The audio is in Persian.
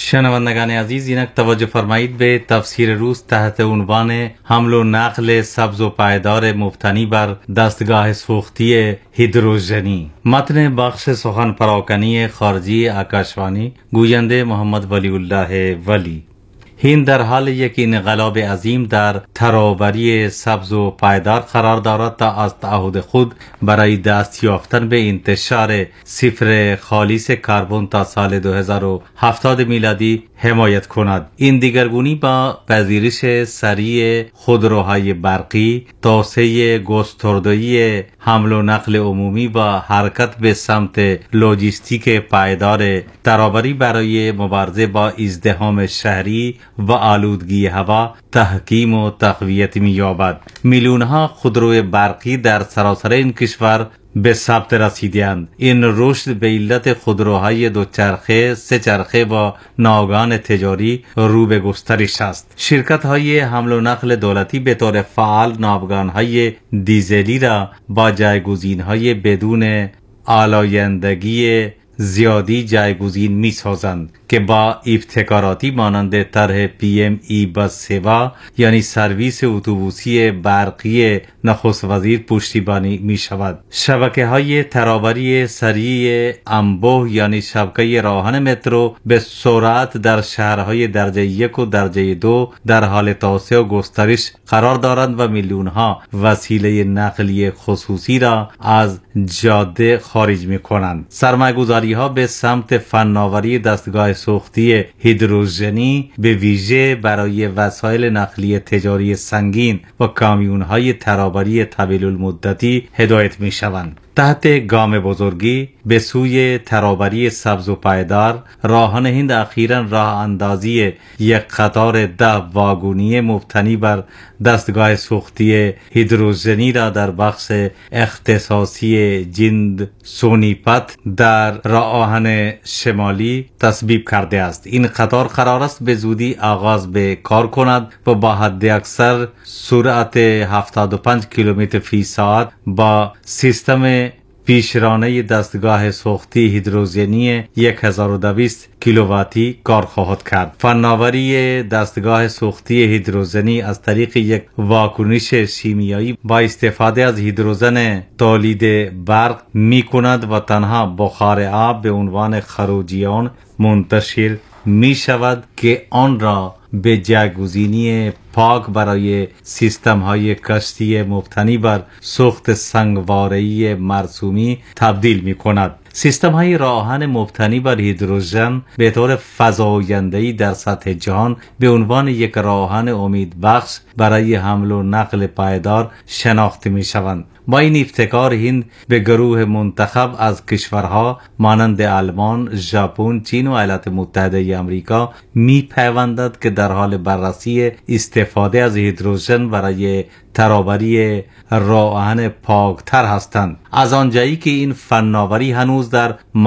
شنوندگان عزیز، اینک توجه فرمایید به تفسیر روز تحت عنوان حمل و نقل سبز و پایدار مبتنی بر دستگاه سوختی هیدروژنی. متن بخش سخن پراکنی خارجی آکاشوانی، گوینده محمد ولی الله ولی. هند در حال یک انقلاب عظیم در ترابری سبز و پایدار قرار دارد تا از تعهد خود برای دست یافتن به انتشار صفر خالص کربن تا سال 2070 میلادی حمایت کند. این دیگرگونی با پذیرش سریع خودروهای برقی، توسعه گسترده‌ای حمل و نقل عمومی و حرکت به سمت لوجستیک پایدار ترابری برای مبارزه با ازدحام شهری و آلودگی هوا تحکیم و تقویت می‌یابد. میلیون‌ها خودروی برقی در سراسر این کشور به ثبت رسیدند. این رشد به علت خودروهای دوچرخه، سه چرخه و ناوگان تجاری رو به گسترش است. شرکت‌های حمل و نقل دولتی به طور فعال ناوگان‌های دیزلی را با جایگزین‌های بدون آلایندگی زیادی جایگزین می سازند که با ابتکاراتی مانند طرح PME بس سوا یعنی سرویس اتوبوسی برقی نخست وزیر پشتیبانی می شود. شبکه های ترابری سریع انبوه یعنی شبکه راهن مترو به سرعت در شهرهای درجه 1 و درجه 2 در حال توسعه و گسترش قرار دارند و میلیون ها وسیله نقلیه خصوصی را از جاده خارج می کنند. سرمایه‌گذاری ها به سمت فناوری دستگاه سوختی هیدروژنی به ویژه برای وسایل نقلیه تجاری سنگین و کامیون های ترابری طویل المدتی هدایت می شوند. تحت گام بزرگی به سوی ترابری سبز و پایدار، راهن هند اخیراً راه اندازی یک قطار 10 واگونی مبتنی بر دستگاه سوختی هیدروژنی را در بخش اختصاصی جند سونیپت در راه آهن شمالی تصویب کرده است. این قطار قرار است به زودی آغاز به کار کند و با حد اکثر سرعت 75 کیلومتر فی ساعت با سیستم پیشرانه دستگاه سوختی هیدروژنی 1200 کیلوواتی کار خواهد کرد. فناوری دستگاه سوختی هیدروژنی از طریق یک واکنش شیمیایی با استفاده از هیدروژن تولید برق می کند و تنها بخار آب به عنوان خروجیان منتشر می شود که آن را به جایگزینی پاک برای سیستم های کشتی مبتنی بر سوخت سنگواره‌ای مرسومی تبدیل می کند. سیستم های راهن مبتنی بر هیدروژن به طور فزاینده‌ای در سطح جهان به عنوان یک راهن امیدبخش برای حمل و نقل پایدار شناخته می شوند. با این ابتکار هند به گروه منتخب از کشورها مانند آلمان، ژاپن، چین و ایالات متحده آمریکا می پیوندد که در حال بررسی استفاده از هیدروژن برای ترابری راه آهن پاکتر هستند. از آنجایی که این فناوری هنوز در